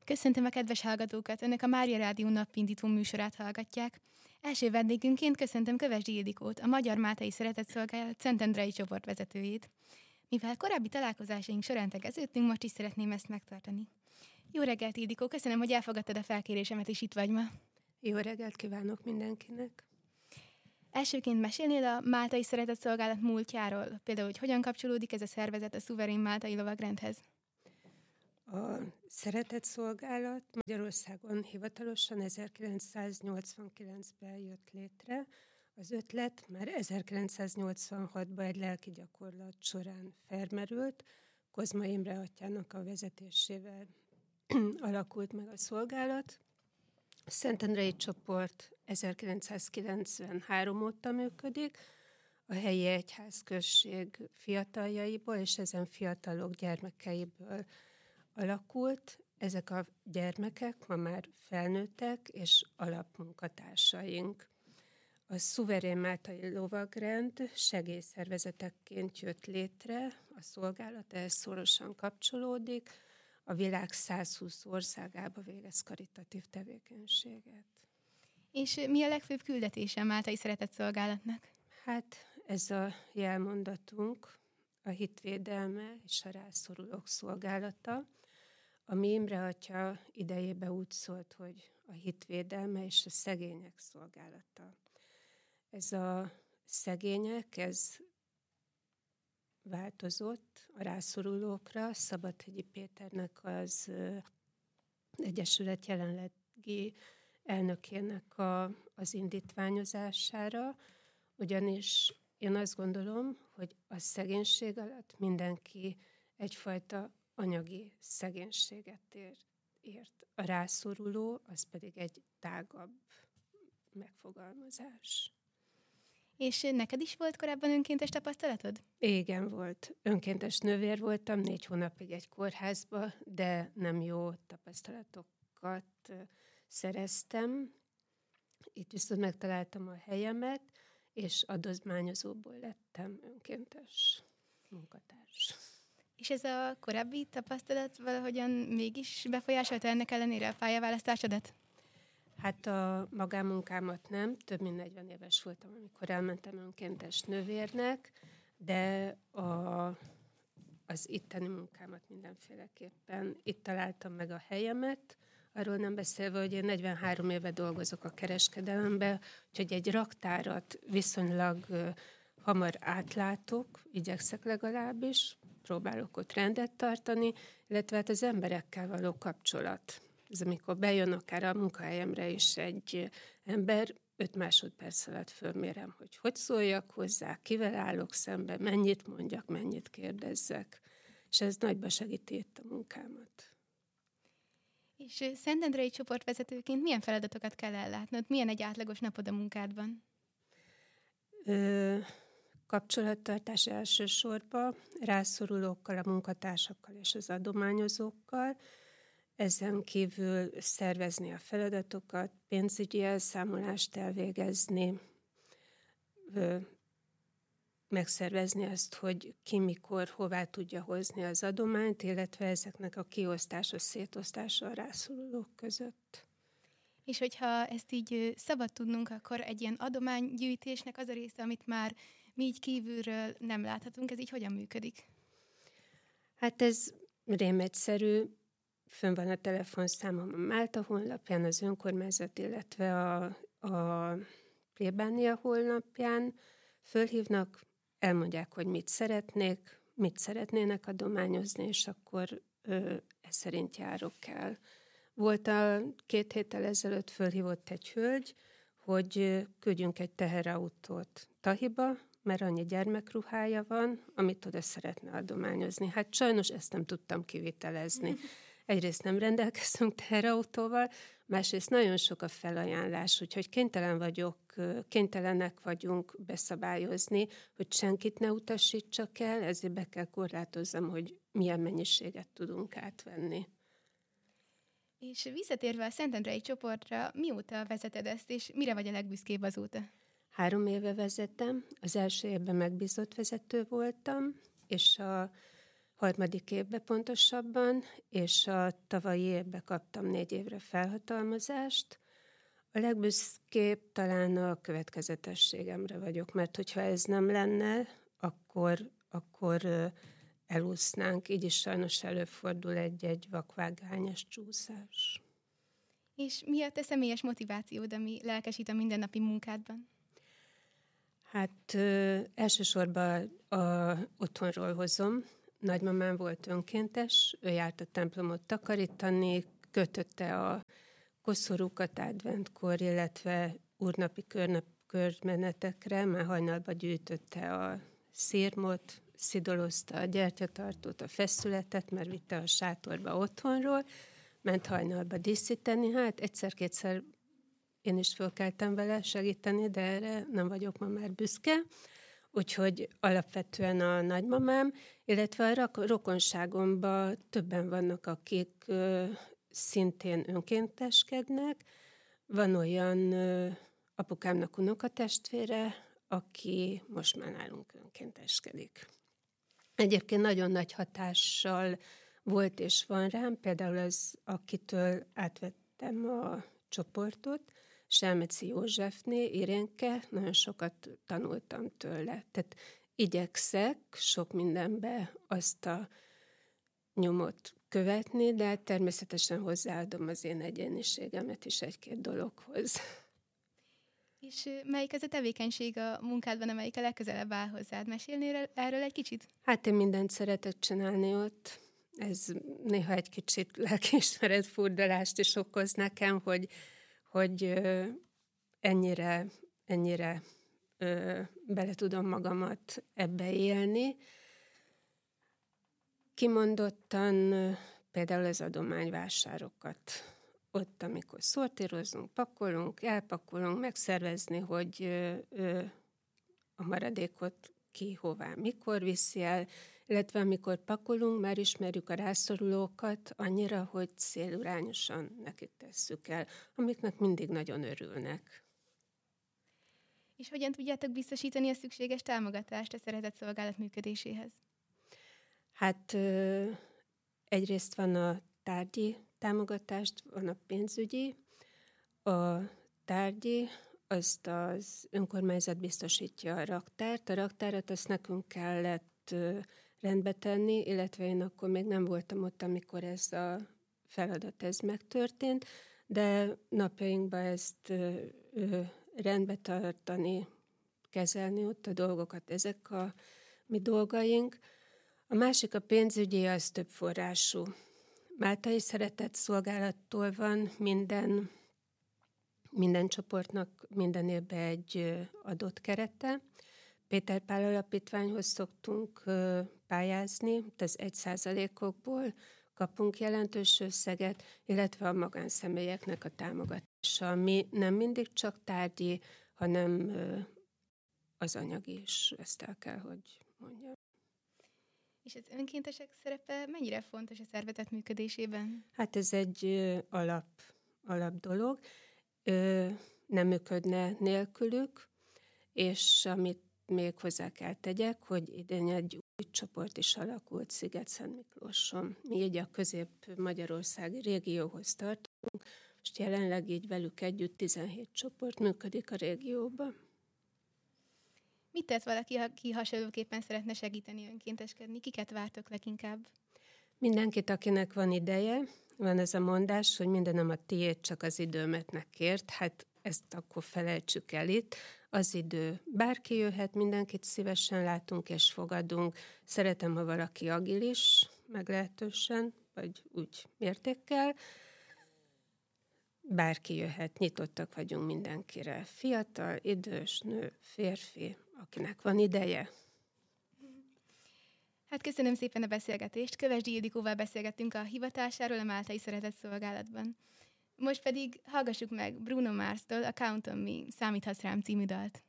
Köszöntöm a kedves hallgatókat! Önök a Mária Rádió napindító műsorát hallgatják. Első vendégünként köszöntöm Kövesdi Ildikót, a Magyar Máltai Szeretetszolgálat Szentendrei csoportvezetőjét. Mivel korábbi találkozásaink során tegeződtünk, most is szeretném ezt megtartani. Jó reggelt, Ildikó! Köszönöm, hogy elfogadtad a felkérésemet, és itt vagy ma. Jó reggelt kívánok mindenkinek! Elsőként mesélnél a Máltai Szeretetszolgálat múltjáról? Például, hogy hogyan kapcsolódik ez a szervezet a szuverén máltai lovagrendhez? A Szeretetszolgálat Magyarországon hivatalosan 1989-ben jött létre. Az ötlet már 1986-ban egy lelki gyakorlat során felmerült. Kozma Imre atyának a vezetésével alakult meg a szolgálat. A Szentendrei csoport 1993 óta működik, a helyi egyházközség fiataljaiból és ezen fiatalok gyermekeiből alakult. Ezek a gyermekek ma már felnőttek és alapmunkatársaink. A szuverén máltai lovagrend segélyszervezetekként jött létre, a szolgálat ehhez szorosan kapcsolódik, a világ 120 országába végez karitatív tevékenységet. És mi a legfőbb küldetése a Máltai Szeretetszolgálatnak? Hát ez a jelmondatunk, a hitvédelme és a rászorulók szolgálata. A mi Imre atya idejében úgy szólt, hogy a hitvédelme és a szegények szolgálata. Ez a szegények, ez változott a rászorulókra. Szabadhegyi Péternek az Egyesület jelenlegi elnökének az indítványozására, ugyanis én azt gondolom, hogy a szegénység alatt mindenki egyfajta anyagi szegénységet ért. A rászoruló, az pedig egy tágabb megfogalmazás. És neked is volt korábban önkéntes tapasztalatod? Igen, volt. Önkéntes nővér voltam, 4 hónapig egy kórházba, de nem jó tapasztalatokat szereztem. Itt viszont megtaláltam a helyemet, és adományozóból lettem önkéntes munkatárs. És ez a korábbi tapasztalat valahogyan mégis befolyásolta ennek ellenére a pályaválasztásodat? Hát a magánmunkámat nem, több mint 40 éves voltam, amikor elmentem önkéntes nővérnek, de az itteni munkámat mindenféleképpen itt találtam meg a helyemet, arról nem beszélve, hogy én 43 éve dolgozok a kereskedelemben, úgyhogy egy raktárat viszonylag hamar átlátok, igyekszek legalábbis, próbálok ott rendet tartani, illetve hát az emberekkel való kapcsolat. Ez amikor bejön akár a munkahelyemre is egy ember, 5 másodperc alatt fölmérem, hogy szóljak hozzá, kivel állok szembe, mennyit mondjak, mennyit kérdezzek. És ez nagyba segíti itt a munkámat. És szentendrei csoportvezetőként milyen feladatokat kell ellátnod? Milyen egy átlagos napod a munkádban? Kapcsolattartás elsősorban, rászorulókkal, a munkatársakkal és az adományozókkal. Ezen kívül szervezni a feladatokat, pénzügyi elszámolást elvégezni, megszervezni azt, hogy ki mikor, hová tudja hozni az adományt, illetve ezeknek a kiosztása, szétosztása a rászorulók között. És hogyha ezt így szabad tudnunk, akkor egy ilyen adománygyűjtésnek az a része, amit már mi így kívülről nem láthatunk, ez így hogyan működik? Hát ez rémegyszerű. Fönn van a telefonszámom a Málta honlapján, az önkormányzat, illetve a plébánia honlapján. Fölhívnak, elmondják, hogy mit szeretnének adományozni, és akkor ez szerint járok el. Volt 2 héttel ezelőtt fölhívott egy hölgy, hogy küldjünk egy teherautót Tahiba, mert annyi gyermekruhája van, amit oda szeretne adományozni. Hát sajnos ezt nem tudtam kivitelezni. Egyrészt nem rendelkezünk teherautóval, másrészt nagyon sok a felajánlás, úgyhogy kénytelenek vagyunk beszabályozni, hogy senkit ne utasítsak el, ezért be kell korlátoznom, hogy milyen mennyiséget tudunk átvenni. És visszatérve a szentendrei csoportra, mióta vezeted ezt, és mire vagy a legbüszkébb azóta? 3 éve vezetem, az első évben megbízott vezető voltam, és a harmadik évbe pontosabban, és a tavalyi évben kaptam 4 évre felhatalmazást. A legbüszkébb talán a következetességemre vagyok, mert hogyha ez nem lenne, akkor elúsznánk. Így is sajnos előfordul egy vakvágányos csúszás. És mi a te személyes motivációd, ami lelkesít a mindennapi munkádban? Hát elsősorban otthonról hozom. Nagymamám volt önkéntes, ő járt a templomot takarítani, kötötte a koszorúkat adventkor, illetve úrnapi körmenetekre, már hajnalba gyűjtötte a szirmot, szidolozta a gyertyatartót, a feszületet, mert vitte a sátorba otthonról, ment hajnalba díszíteni. Hát egyszer-kétszer én is fölkeltem vele segíteni, de erre nem vagyok ma már büszke. Úgyhogy alapvetően a nagymamám, illetve a rokonságomban többen vannak, akik szintén önkénteskednek. Van olyan apukámnak unokatestvére, aki most már nálunk önkénteskedik. Egyébként nagyon nagy hatással volt és van rám, például az, akitől átvettem a csoportot, Selmeci Józsefné, Irénke, nagyon sokat tanultam tőle. Tehát igyekszek sok mindenbe azt a nyomot követni, de természetesen hozzáadom az én egyéniségemet is egy-két dologhoz. És melyik az a tevékenység a munkádban, amelyik a legközelebb áll hozzád? Mesélnél erről egy kicsit? Hát én mindent szeretek csinálni ott. Ez néha egy kicsit lelkiismeret furdalást is okoz nekem, hogy ennyire bele tudom magamat ebbe élni. Kimondottan például az adományvásárokat. Ott, amikor szortírozunk, pakolunk, elpakolunk, megszervezni, hogy a maradékot ki, hová, mikor viszi el, illetve amikor pakolunk, már ismerjük a rászorulókat annyira, hogy célirányosan nekik tesszük el, amiknek mindig nagyon örülnek. És hogyan tudjátok biztosítani a szükséges támogatást a szeretett szolgálat működéséhez? Hát egyrészt van a tárgyi támogatást, van a pénzügyi. A tárgyi, azt az önkormányzat biztosítja a raktárt. A raktárat azt nekünk kellett rendbe tenni, illetve én akkor még nem voltam ott, amikor ez a feladat megtörtént, de napjainkban ezt rendbe tartani, kezelni ott a dolgokat, ezek a mi dolgaink. A másik a pénzügyi, az több forrású. Máltai Szeretett Szolgálattól van minden csoportnak minden évben egy adott kerete. Péter Pál Alapítványhoz szoktunk pályázni, ez 1%-okból kapunk jelentős összeget, illetve a magánszemélyeknek a támogatása, ami nem mindig csak tárgyi, hanem az anyagi is, ezt el kell, hogy mondjam. És az önkéntesek szerepe mennyire fontos a szervezet működésében? Hát ez egy alap dolog. Nem működne nélkülük, és amit még hozzá kell tegyek, hogy idén egy új csoport is alakult Sziget-Szent Miklóson. Mi így a közép-magyarországi régióhoz tartunk, most jelenleg így velük együtt 17 csoport működik a régióban. Mit tett valaki, aki hasonlóképpen szeretne segíteni önkénteskedni? Kiket vártok leginkább? Mindenkit, akinek van ideje. Van ez a mondás, hogy mindenem a tiéd, csak az időmet ne kért. Hát ezt akkor felejtsük el itt. Az idő. Bárki jöhet, mindenkit szívesen látunk és fogadunk. Szeretem, ha valaki agilis, meglehetősen, vagy úgy mértékkel. Bárki jöhet, nyitottak vagyunk mindenkire. Fiatal, idős, nő, férfi, akinek van ideje. Hát köszönöm szépen a beszélgetést. Kövesdi Ildikóval beszélgettünk a hivatásáról a Máltai Szeretett Szolgálatban. Most pedig hallgassuk meg Bruno Mars-tól a Count on Me, Számíthatsz rám című dalt.